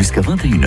jusqu'à 21h.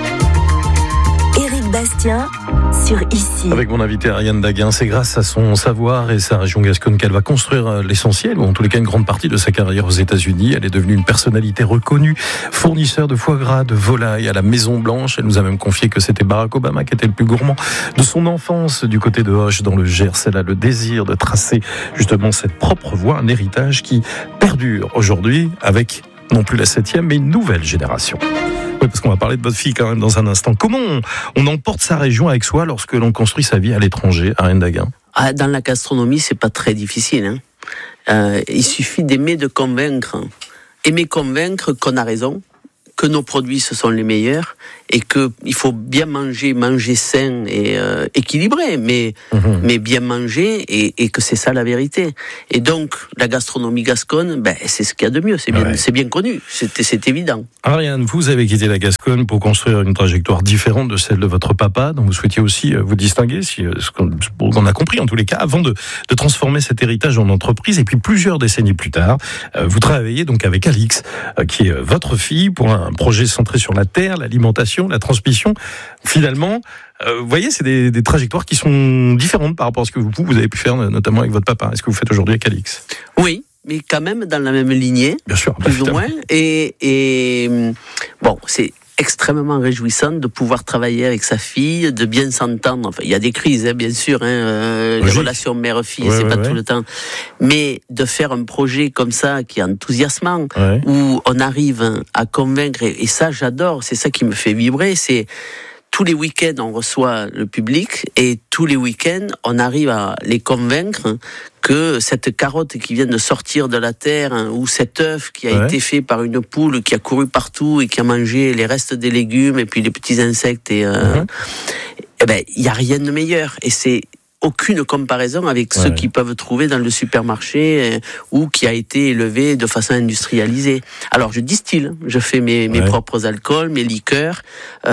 Éric Bastien sur Ici. Avec mon invité Ariane Daguin, c'est grâce à son savoir et sa région Gasconne qu'elle va construire l'essentiel, ou en tous les cas une grande partie de sa carrière aux États-Unis. Elle est devenue une personnalité reconnue, fournisseur de foie gras, de volaille à la Maison Blanche. Elle nous a même confié que c'était Barack Obama qui était le plus gourmand de son enfance du côté de Auch dans le Gers. Elle a le désir de tracer justement cette propre voie, un héritage qui perdure aujourd'hui avec non plus la 7e, mais une nouvelle génération. Oui, parce qu'on va parler de votre fille quand même dans un instant. Comment on emporte sa région avec soi lorsque l'on construit sa vie à l'étranger, Ariane Daguin? Dans la gastronomie, c'est pas très difficile. Il suffit d'aimer, de convaincre. Aimer convaincre qu'on a raison, que nos produits ce sont les meilleurs et qu'il faut bien manger sain et équilibré, mais bien manger et que c'est ça la vérité. Et donc la gastronomie gasconne, c'est ce qu'il y a de mieux, c'est bien connu, c'est évident. Ariane, vous avez quitté la Gascogne pour construire une trajectoire différente de celle de votre papa, dont vous souhaitiez aussi vous distinguer, ce qu'on a compris en tous les cas, avant de transformer cet héritage en entreprise. Et puis plusieurs décennies plus tard, vous travaillez donc avec Alix, qui est votre fille, pour un projet centré sur la terre, l'alimentation, la transmission. Finalement, vous voyez, c'est des trajectoires qui sont différentes par rapport à ce que vous avez pu faire, notamment avec votre papa. Est-ce que vous faites aujourd'hui avec Alix? Oui, mais quand même dans la même lignée, bien sûr, plus ou moins. Et bon, c'est extrêmement réjouissant de pouvoir travailler avec sa fille, de bien s'entendre. Enfin, il y a des crises, bien sûr, les relations mère-fille, c'est pas tout le temps. Mais de faire un projet comme ça, qui est enthousiasmant, où on arrive à convaincre, et ça j'adore, c'est ça qui me fait vibrer, c'est tous les week-ends, on reçoit le public et tous les week-ends, on arrive à les convaincre que cette carotte qui vient de sortir de la terre ou cet œuf qui a été fait par une poule qui a couru partout et qui a mangé les restes des légumes et puis les petits insectes, il n'y a rien de meilleur. Et c'est aucune comparaison avec ceux qu'ils peuvent trouver dans le supermarché ou qui a été élevé de façon industrialisée. Alors je distille, je fais mes propres alcools, mes liqueurs, on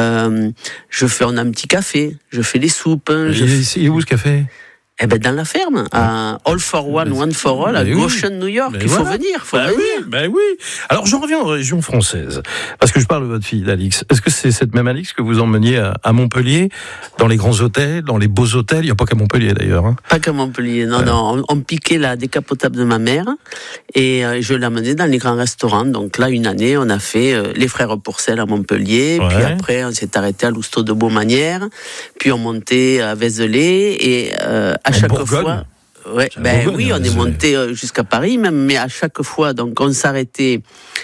a un petit café, je fais les soupes. Et où ce café? Dans la ferme, à All for One, One for All, à Goshen, New York. Il faut venir, oui. Alors, j'en reviens aux régions françaises. Parce que je parle de votre fille, Alix. Est-ce que c'est cette même Alix que vous emmeniez à Montpellier, dans les grands hôtels, dans les beaux hôtels? Il n'y a pas qu'à Montpellier, d'ailleurs. Pas qu'à Montpellier, non. On piquait la décapotable de ma mère et je l'amenais dans les grands restaurants. Donc là, une année, on a fait les Frères Pourcel à Montpellier. Puis après, on s'est arrêté à Lousteau de Beaumanière. Puis on montait à Vézelay et à chaque fois, on est monté jusqu'à Paris même, mais à chaque fois, donc on s'arrêtait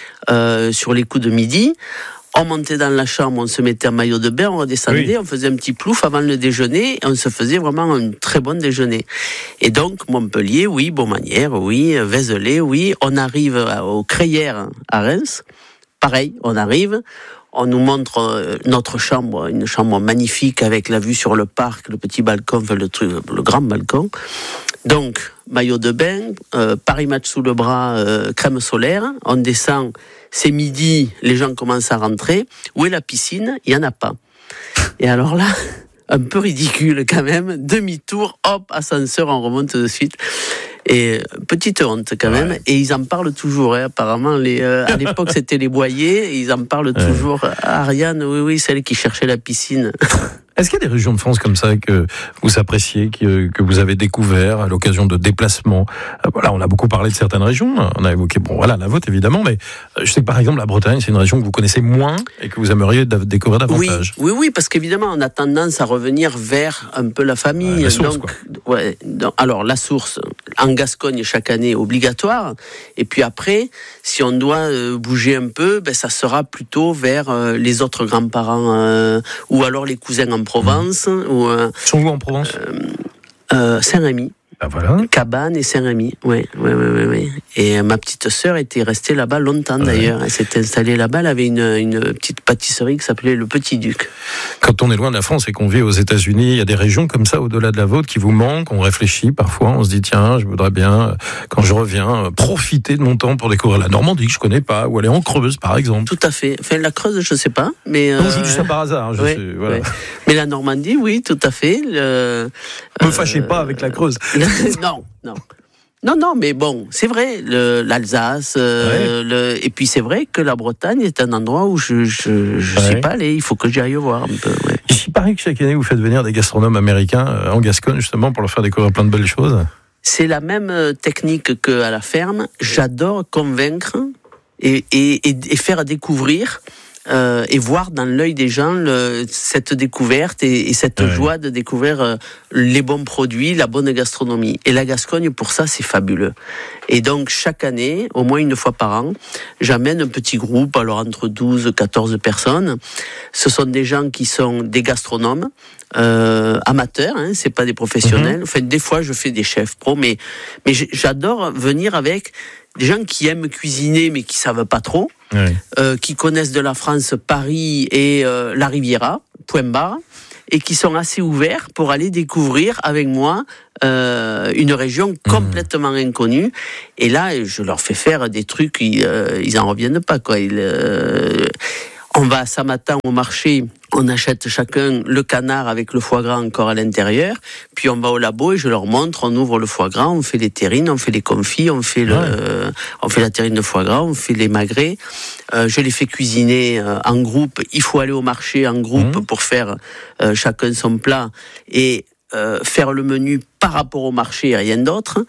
sur les coups de midi, on montait dans la chambre, on se mettait en maillot de bain, on redescendait, on faisait un petit plouf avant le déjeuner, et on se faisait vraiment un très bon déjeuner. Et donc Montpellier, Beaumanière, Vézelay, on arrive aux Crayères à Reims, pareil, on arrive. On nous montre notre chambre, une chambre magnifique avec la vue sur le parc, le petit balcon, le grand balcon. Donc, maillot de bain, Paris Match sous le bras, crème solaire. On descend, c'est midi, les gens commencent à rentrer. Où est la piscine? Il n'y en a pas. Et alors là, un peu ridicule quand même, demi-tour, hop, ascenseur, on remonte de suite. Et petite honte quand même, et ils en parlent toujours. Apparemment, à l'époque c'était les Boyers, ils en parlent toujours. Ariane, oui, celle qui cherchait la piscine. Est-ce qu'il y a des régions de France comme ça que vous appréciez, que vous avez découvert à l'occasion de déplacements? Voilà, on a beaucoup parlé de certaines régions. On a évoqué, la vôtre évidemment, mais je sais que par exemple la Bretagne, c'est une région que vous connaissez moins et que vous aimeriez découvrir davantage. Oui, parce qu'évidemment, on a tendance à revenir vers un peu la famille. La source, alors la source, en Gascogne chaque année obligatoire. Et puis après, si on doit bouger un peu, ça sera plutôt vers les autres grands-parents ou alors les cousins en Provence. Sont où en Provence? Saint-Rémy. Voilà. Cabane et Saint-Rémy, oui. Et ma petite sœur était restée là-bas longtemps d'ailleurs. Elle s'est installée là-bas, elle avait une petite pâtisserie qui s'appelait Le Petit Duc. Quand on est loin de la France et qu'on vit aux États-Unis, il y a des régions comme ça, au-delà de la vôtre, qui vous manquent. On réfléchit parfois, on se dit tiens, je voudrais bien, quand je reviens, profiter de mon temps pour découvrir la Normandie que je connais pas, ou aller en Creuse par exemple. Tout à fait. Enfin, la Creuse, je sais pas, mais non, je dis ça par hasard. Je sais, voilà. Mais la Normandie, oui, tout à fait. Me fâchez pas avec la Creuse. Non. Non, mais bon, c'est vrai, l'Alsace, et puis c'est vrai que la Bretagne est un endroit où je suis pas allé, il faut que j'y aille voir un peu. Ouais. Il paraît que chaque année vous faites venir des gastronomes américains en Gascogne justement pour leur faire découvrir plein de belles choses. C'est la même technique qu'à la ferme, j'adore convaincre et faire découvrir et voir dans l'œil des gens cette découverte et cette joie de découvrir les bons produits, la bonne gastronomie. Et la Gascogne, pour ça, c'est fabuleux. Et donc, chaque année, au moins une fois par an, j'amène un petit groupe, alors entre 12 et 14 personnes. Ce sont des gens qui sont des gastronomes, amateurs, hein, c'est pas des professionnels. Enfin, des fois, je fais des chefs pro, mais j'adore venir avec des gens qui aiment cuisiner, mais qui savent pas trop, qui connaissent de la France, Paris et la Riviera, point barre, et qui sont assez ouverts pour aller découvrir avec moi une région complètement inconnue. Et là, je leur fais faire des trucs, ils en reviennent pas, quoi. On va à Samatan au marché, on achète chacun le canard avec le foie gras encore à l'intérieur, puis on va au labo et je leur montre, on ouvre le foie gras, on fait les terrines, on fait les confits, on fait la terrine de foie gras, on fait les magrets. Je les fais cuisiner en groupe. Il faut aller au marché en groupe pour faire chacun son plat et faire le menu par rapport au marché et rien d'autre.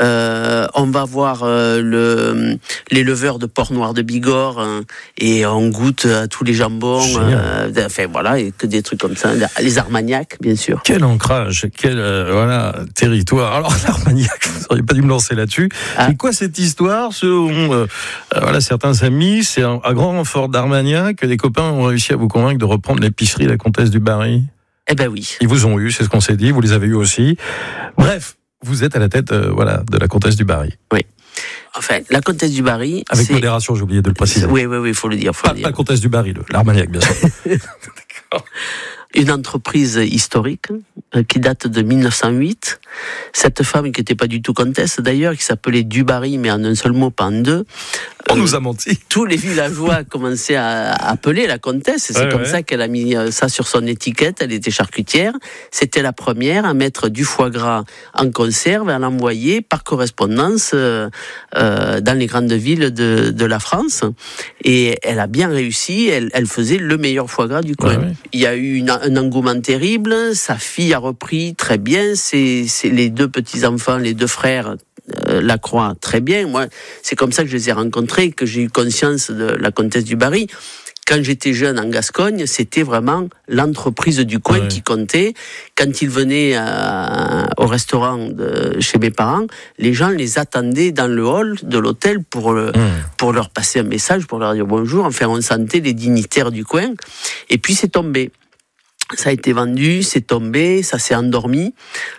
On va voir l'éleveur de porc noir de Bigorre et on goûte à tous les jambons. Enfin voilà, et que des trucs comme ça. Les Armagnacs, bien sûr. Quel ancrage, quel territoire. Alors l'Armagnac, vous n'auriez pas dû me lancer là-dessus. C'est quoi cette histoire? Selon certains amis, c'est à grand renfort d'Armagnac que des copains ont réussi à vous convaincre de reprendre l'épicerie La Comtesse du Barry. Eh ben oui. Ils vous ont eu, c'est ce qu'on s'est dit, vous les avez eu aussi. Bref, vous êtes à la tête de la Comtesse du Barry. Oui. Enfin, la Comtesse du Barry... Avec modération, j'ai oublié de le préciser. Oui, il faut le dire. Pas la Comtesse du Barry, l'Armagnac, bien sûr. D'accord. Une entreprise historique qui date de 1908. Cette femme qui n'était pas du tout comtesse d'ailleurs, qui s'appelait Dubarry, mais en un seul mot, pas en deux. On nous a menti. Tous les villageois commençaient à appeler la comtesse. C'est comme ça qu'elle a mis ça sur son étiquette. Elle était charcutière. C'était la première à mettre du foie gras en conserve et à l'envoyer par correspondance dans les grandes villes de la France. Et elle a bien réussi. Elle faisait le meilleur foie gras du coin. Il y a eu un engouement terrible. Sa fille a repris très bien. C'est les deux petits-enfants, les deux frères, Lacroix, très bien. Moi, c'est comme ça que je les ai rencontrés, que j'ai eu conscience de la Comtesse du Barry. Quand j'étais jeune en Gascogne, c'était vraiment l'entreprise du coin qui comptait. Quand ils venaient au restaurant chez mes parents, les gens les attendaient dans le hall de l'hôtel pour leur passer un message, pour leur dire bonjour. Enfin, on sentait les dignitaires du coin. Et puis, c'est tombé. Ça a été vendu, c'est tombé, ça s'est endormi.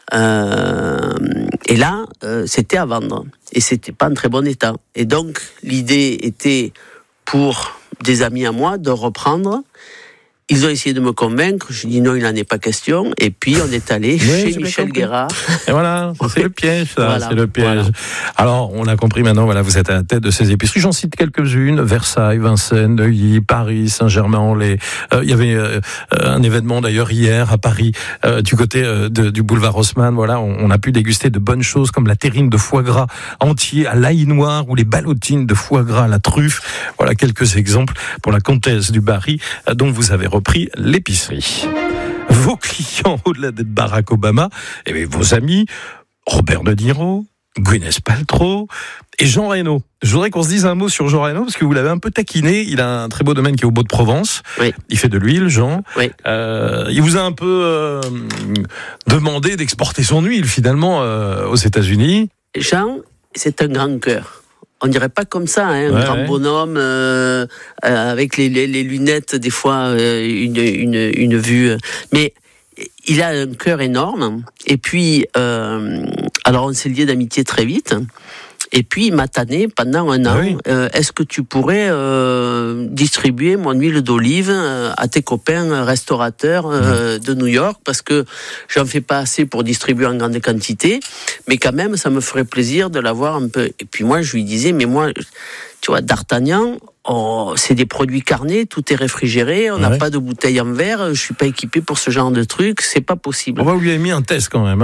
Et là, c'était à vendre. Et c'était pas en très bon état. Et donc, l'idée était pour des amis à moi de reprendre. Ils ont essayé de me convaincre. Je dis non, il n'en est pas question. Et puis, on est allé chez Michel Guérard. Et voilà, c'est le piège, ça. Voilà, c'est le piège. Voilà. Alors, on a compris maintenant, voilà, vous êtes à la tête de ces épiceries. J'en cite quelques-unes. Versailles, Vincennes, Neuilly, Paris, Saint-Germain-en-Laye. Il y avait un événement, d'ailleurs, hier, à Paris, du côté du boulevard Haussmann. Voilà, on a pu déguster de bonnes choses comme la terrine de foie gras entier à l'ail noir ou les ballotines de foie gras à la truffe. Voilà quelques exemples pour la Comtesse du Barry, dont vous avez repris l'épicerie. Vos clients, au-delà d'être Barack Obama, et bien vos amis, Robert De Niro, Gwyneth Paltrow et Jean Reno. Je voudrais qu'on se dise un mot sur Jean Reno, parce que vous l'avez un peu taquiné. Il a un très beau domaine qui est au Beau-de-Provence. Oui. Il fait de l'huile, Jean. Oui. Il vous a un peu demandé d'exporter son huile, finalement, aux États-Unis. Jean, c'est un grand cœur. On dirait pas comme ça, hein, un grand bonhomme avec les lunettes, des fois une vue. Mais il a un cœur énorme. Et puis, alors on s'est liés d'amitié très vite. Et puis il m'a tanné pendant un an. Est-ce que tu pourrais distribuer mon huile d'olive à tes copains restaurateurs de New York, parce que j'en fais pas assez pour distribuer en grande quantité, mais quand même ça me ferait plaisir de l'avoir un peu. Et puis moi je lui disais, mais moi, tu vois, D'Artagnan, c'est des produits carnés, tout est réfrigéré, on n'a pas de bouteille en verre, je suis pas équipé pour ce genre de truc, c'est pas possible. On va lui avoir mis un test quand même, hein.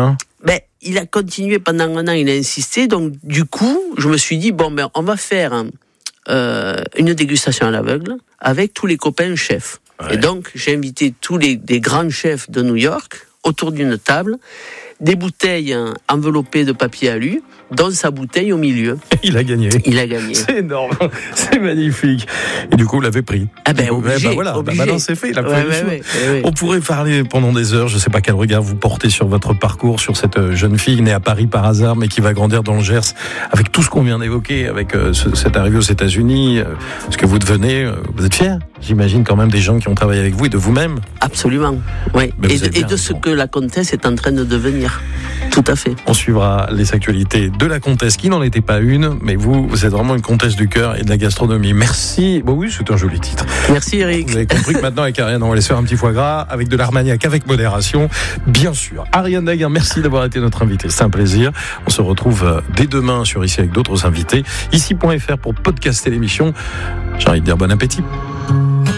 il a continué pendant un an, il a insisté. Donc, du coup, je me suis dit, on va faire une dégustation à l'aveugle avec tous les copains chefs. Ouais. Et donc, j'ai invité tous des grands chefs de New York autour d'une table, des bouteilles enveloppées de papier alu, dont sa bouteille au milieu. Il a gagné. C'est énorme, c'est magnifique. Et du coup, vous l'avez pris. Obligé. Maintenant c'est fait. On pourrait parler pendant des heures. Je ne sais pas quel regard vous portez sur votre parcours, sur cette jeune fille née à Paris par hasard, mais qui va grandir dans le Gers, avec tout ce qu'on vient d'évoquer, avec cette arrivée aux États-Unis, ce que vous devenez. Vous êtes fiers, j'imagine, quand même, des gens qui ont travaillé avec vous et de vous-même. Absolument. Oui. Et de ce que la comtesse est en train de devenir. Tout à fait. On suivra les actualités de la comtesse, qui n'en était pas une, mais vous êtes vraiment une comtesse du cœur et de la gastronomie. Merci. Oui, c'est un joli titre. Merci Eric. Vous avez compris que maintenant, avec Ariane, on va aller se faire un petit foie gras avec de l'Armagnac, avec modération, bien sûr. Ariane Daguin, merci d'avoir été notre invitée. C'est un plaisir. On se retrouve dès demain sur Ici avec d'autres invités. Ici.fr pour podcaster l'émission. J'ai envie de dire bon appétit.